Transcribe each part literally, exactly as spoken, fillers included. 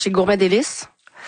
chez Gourmet Délices.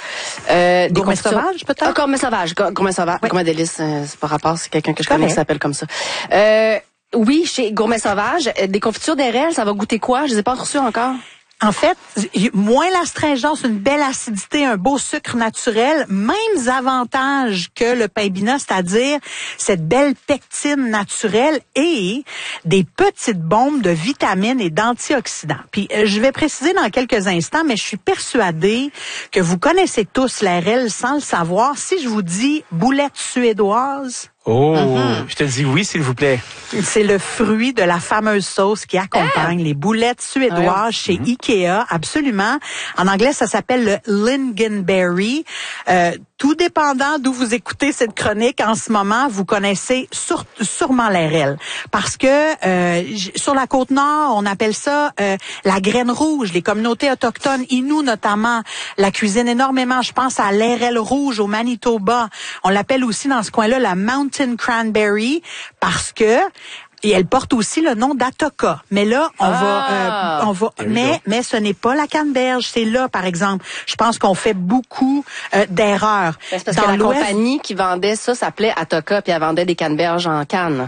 Euh, des Gourmet confitures... sauvage, peut-être? Ah, Gourmet sauvage. Gourmet sauvage. Oui. Gourmet Délices, euh, c'est pas rapport, c'est quelqu'un que je connais qui s'appelle comme ça. Euh, oui, chez Gourmet sauvage, euh, des confitures d'R L, ça va goûter quoi? Je les ai pas reçues encore. En fait, moins l'astringence, une belle acidité, un beau sucre naturel, mêmes avantages que le Paimbina, c'est-à-dire cette belle pectine naturelle et des petites bombes de vitamines et d'antioxydants. Puis, je vais préciser dans quelques instants, mais je suis persuadée que vous connaissez tous l'R L sans le savoir. Si je vous dis boulette suédoise... Oh, mm-hmm. Je te dis oui, s'il vous plaît. C'est le fruit de la fameuse sauce qui accompagne ah! les boulettes suédoises ouais. chez mm-hmm. Ikea, absolument. En anglais, ça s'appelle le lingonberry. Euh, tout dépendant d'où vous écoutez cette chronique en ce moment, vous connaissez sur, sûrement l'R L. Parce que euh, sur la Côte-Nord, on appelle ça euh, la graine rouge. Les communautés autochtones, Innu notamment, la cuisinent énormément. Je pense à l'R L rouge au Manitoba. On l'appelle aussi dans ce coin-là la Mountain Cranberry parce que et elle porte aussi le nom d'Atoka. Mais là, on ah, va, euh, on va, mais, mais ce n'est pas la canneberge. C'est là, par exemple. Je pense qu'on fait beaucoup euh, d'erreurs. C'est parce Dans que la compagnie qui vendait ça s'appelait Atoka, puis elle vendait des canneberges en canne.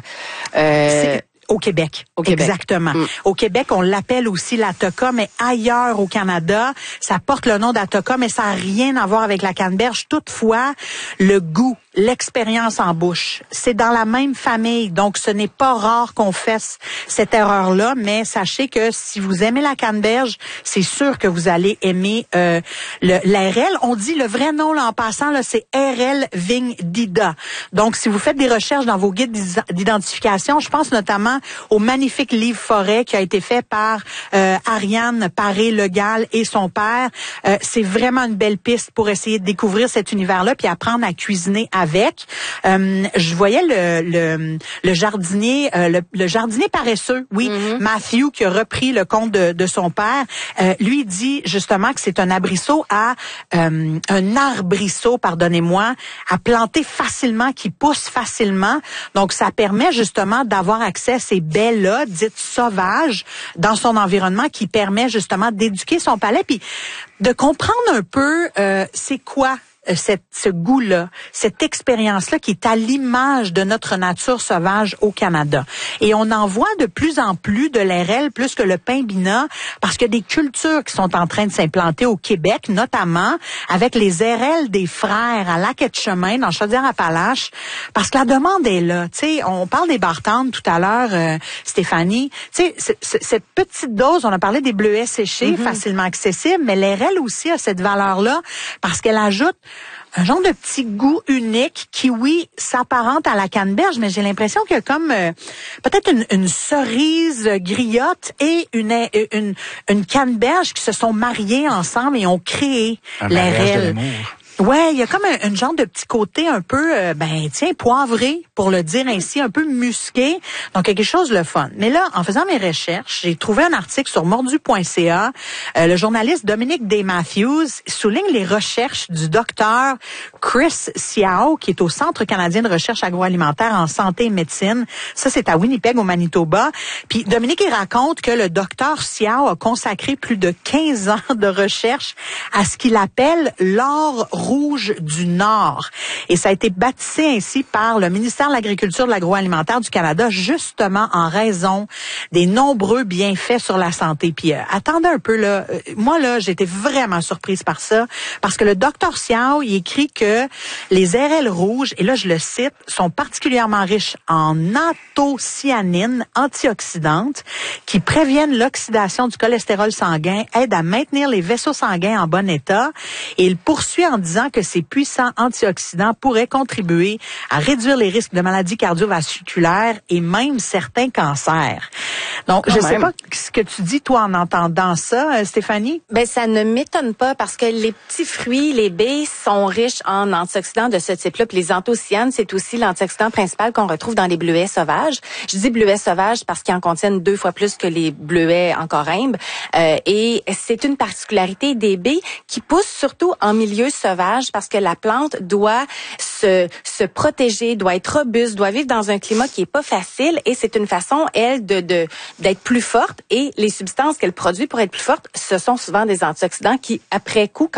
Euh, Au Québec. Au Québec. Exactement. Mm. Au Québec, on l'appelle aussi l'Atoka, mais ailleurs au Canada, ça porte le nom d'Atoka, mais ça n'a rien à voir avec la canneberge. Toutefois, le goût, l'expérience en bouche, c'est dans la même famille. Donc, ce n'est pas rare qu'on fasse cette erreur-là, mais sachez que si vous aimez la canneberge, c'est sûr que vous allez aimer euh, le, l'R L. On dit le vrai nom, là, en passant, là, c'est R L Vigne Dida. Donc, si vous faites des recherches dans vos guides d'identification, je pense notamment au magnifique livre Forêt qui a été fait par euh, Ariane Paré-Legal et son père. Euh, c'est vraiment une belle piste pour essayer de découvrir cet univers-là puis apprendre à cuisiner avec. Euh, je voyais le, le, le jardinier, euh, le, le jardinier paresseux, oui, mm-hmm. Matthew, qui a repris le compte de, de son père. Euh, lui dit justement que c'est un abrisseau à euh, un arbrisseau, pardonnez-moi, à planter facilement, qui pousse facilement. Donc, ça permet justement d'avoir accès à ces baies-là, dites sauvages, dans son environnement, qui permet justement d'éduquer son palais, puis de comprendre un peu euh, c'est quoi Cette, ce goût-là, cette expérience-là qui est à l'image de notre nature sauvage au Canada. Et on en voit de plus en plus de l'R L, plus que le Paimbina, parce qu'il y a des cultures qui sont en train de s'implanter au Québec, notamment avec les R L des frères à Lac-Etchemin, dans Chaudière-Appalaches, parce que la demande est là. Tu sais, on parle des bartendes tout à l'heure, euh, Stéphanie. Tu sais, cette petite dose, on a parlé des bleuets séchés, mm-hmm. facilement accessibles, mais l'R L aussi a cette valeur-là, parce qu'elle ajoute un genre de petit goût unique qui, oui, s'apparente à la canneberge, mais j'ai l'impression qu'il y a comme euh, peut-être une, une cerise griotte et une, une, une canneberge qui se sont mariées ensemble et ont créé l'R L. Ouais, il y a comme un, un genre de petit côté un peu, euh, ben tiens, poivré, pour le dire ainsi, un peu musqué, donc quelque chose de fun. Mais là, en faisant mes recherches, j'ai trouvé un article sur mordu point c a. Euh, le journaliste Dominique Day Matthews souligne les recherches du docteur Chris Siao, qui est au Centre canadien de recherche agroalimentaire en santé et médecine. Ça, c'est à Winnipeg, au Manitoba. Puis Dominique, il raconte que le docteur Siao a consacré plus de quinze ans de recherche à ce qu'il appelle l'or rouge du Nord. Et ça a été baptisé ainsi par le ministère de l'Agriculture et de l'Agroalimentaire du Canada, justement en raison des nombreux bienfaits sur la santé. Puis euh, attendez un peu, là. Euh, moi, là, j'étais vraiment surprise par ça, parce que le docteur Siao, il écrit que les R L rouges, et là, je le cite, sont particulièrement riches en anthocyanines antioxydantes qui préviennent l'oxydation du cholestérol sanguin, aident à maintenir les vaisseaux sanguins en bon état. Et il poursuit en disant que ces puissants antioxydants pourraient contribuer à réduire les risques de maladies cardiovasculaires et même certains cancers. Donc, Quand je ne sais pas ce que tu dis, toi, en entendant ça, Stéphanie? Ben, ça ne m'étonne pas parce que les petits fruits, les baies, sont riches en antioxydants de ce type-là. Puis les anthocyanes, c'est aussi l'antioxydant principal qu'on retrouve dans les bleuets sauvages. Je dis bleuets sauvages parce qu'ils en contiennent deux fois plus que les bleuets en corymbe. Euh, et c'est une particularité des baies qui poussent surtout en milieu sauvage parce que la plante doit se, se protéger, doit être robuste, doit vivre dans un climat qui est pas facile et c'est une façon, elle, de, de, d'être plus forte et les substances qu'elle produit pour être plus forte, ce sont souvent des antioxydants qui, après coup,